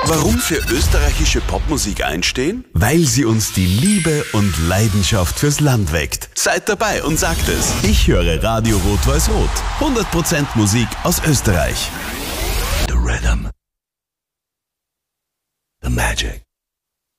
Warum für österreichische Popmusik einstehen? Weil sie uns die Liebe und Leidenschaft fürs Land weckt. Seid dabei und sagt es. Ich höre Radio Rot-Weiß-Rot. 100% Musik aus Österreich. The Rhythm. The Magic.